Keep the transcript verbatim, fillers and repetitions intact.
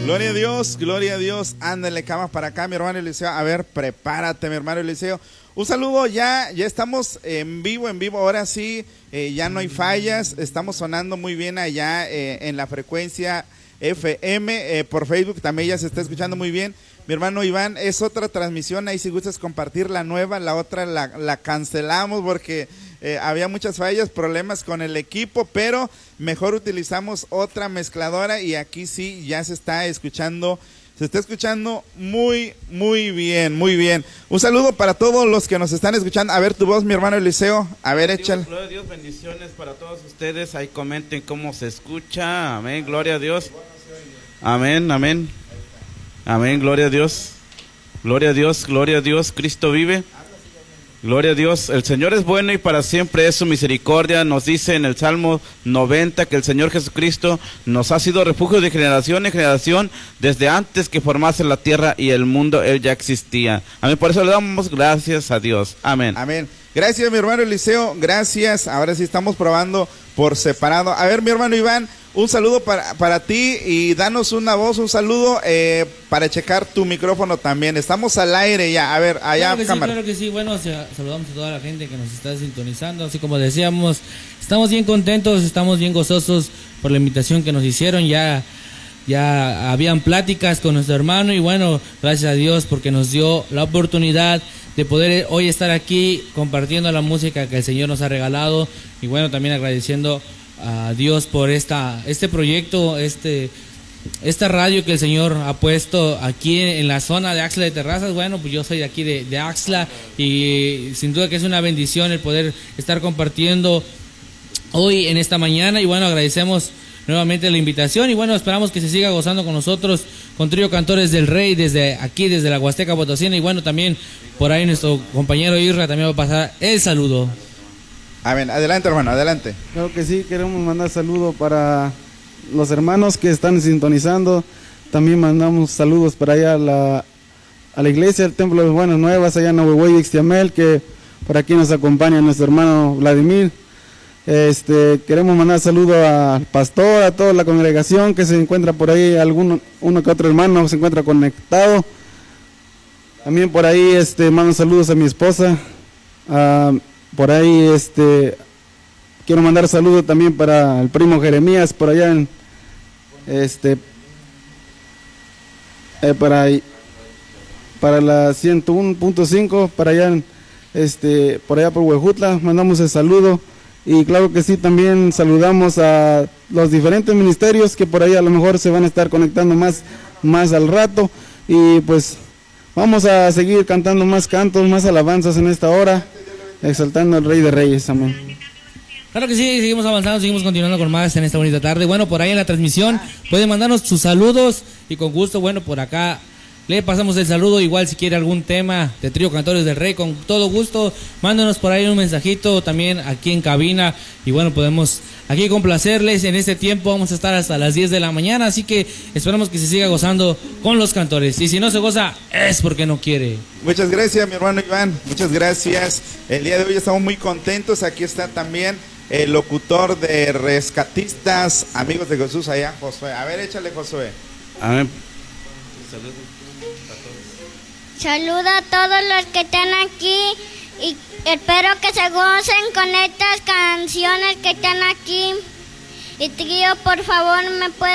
Gloria a Dios, gloria a Dios. Ándale, camas para acá, mi hermano Eliseo. A ver, prepárate, mi hermano Eliseo. Un saludo, ya, ya estamos en vivo, en vivo. Ahora sí, eh, ya no hay fallas. Estamos sonando muy bien allá eh, en la frecuencia F M. Eh, por Facebook también ya se está escuchando muy bien. Mi hermano Iván, es otra transmisión. Ahí si gustas compartir la nueva, la otra la, la cancelamos porque eh, había muchas fallas, problemas con el equipo, pero mejor utilizamos otra mezcladora y aquí sí ya se está escuchando. Se está escuchando muy, muy bien, muy bien. Un saludo para todos los que nos están escuchando. A ver tu voz, mi hermano Eliseo. A ver, échale. Gloria a Dios, bendiciones para todos ustedes. Ahí comenten cómo se escucha. Amén, gloria a Dios. Amén, amén. Amén, gloria a Dios. Gloria a Dios, gloria a Dios. Cristo vive. Gloria a Dios, el Señor es bueno y para siempre es su misericordia. Nos dice en el Salmo noventa que el Señor Jesucristo nos ha sido refugio de generación en generación. Desde antes que formase la tierra y el mundo, Él ya existía. Amén, por eso le damos gracias a Dios. Amén. Amén. Gracias, mi hermano Eliseo, gracias. Ahora sí estamos probando por separado. A ver, mi hermano Iván, un saludo para, para ti y danos una voz, un saludo eh, para checar tu micrófono también. Estamos al aire ya, a ver, allá claro que cámara. Sí, claro que sí, bueno, saludamos a toda la gente que nos está sintonizando, así como decíamos, estamos bien contentos, estamos bien gozosos por la invitación que nos hicieron, ya, ya habían pláticas con nuestro hermano y bueno, gracias a Dios porque nos dio la oportunidad de poder hoy estar aquí compartiendo la música que el Señor nos ha regalado y bueno, también agradeciendo a Dios por esta este proyecto, este esta radio que el Señor ha puesto aquí en la zona de Axtla de Terrazas. Bueno, pues yo soy de aquí de, de Axtla y sin duda que es una bendición el poder estar compartiendo hoy en esta mañana y bueno, agradecemos nuevamente la invitación y bueno, esperamos que se siga gozando con nosotros con Trío Cantores del Rey desde aquí, desde la Huasteca Potosina y bueno, también por ahí nuestro compañero Isra también va a pasar el saludo. Amén, adelante hermano, adelante. Claro que sí, queremos mandar saludos para los hermanos que están sintonizando, también mandamos saludos para allá a la, a la iglesia, el Templo de Buenas Nuevas, allá en Nahuehuey, Ixtiamel, que por aquí nos acompaña nuestro hermano Vladimir. Este, queremos mandar saludos al pastor, a toda la congregación que se encuentra por ahí, alguno, uno que otro hermano se encuentra conectado. También por ahí este, mando saludos a mi esposa, a, por ahí este, quiero mandar saludos también para el primo Jeremías, por allá en, este, eh, para, para la ciento uno punto cinco, para allá, en, este, por allá por Huejutla, mandamos el saludo. Y claro que sí, también saludamos a los diferentes ministerios que por ahí a lo mejor se van a estar conectando más, más al rato. Y pues vamos a seguir cantando más cantos, más alabanzas en esta hora, exaltando al Rey de Reyes. Amén. Claro que sí, seguimos avanzando, seguimos continuando con más en esta bonita tarde. Bueno, por ahí en la transmisión pueden mandarnos sus saludos y con gusto, bueno, por acá le pasamos el saludo, igual si quiere algún tema de Trío Cantores del Rey, con todo gusto, mándanos por ahí un mensajito también aquí en cabina y bueno, podemos aquí complacerles. En este tiempo vamos a estar hasta las diez de la mañana, así que esperamos que se siga gozando con los cantores y si no se goza es porque no quiere. Muchas gracias mi hermano Iván, muchas gracias. El día de hoy estamos muy contentos, aquí está también el locutor de Rescatistas, Amigos de Jesús allá, Josué. A ver, échale Josué. Amén. Saluda a todos los que están aquí y espero que se gocen con estas canciones que están aquí. Y tío, por favor, me puede